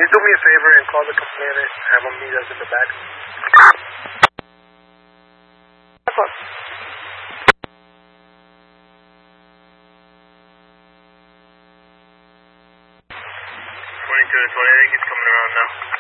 you do me a favor and call the company and have them meet us in the back? That's all. 22 to 28, he's coming around now.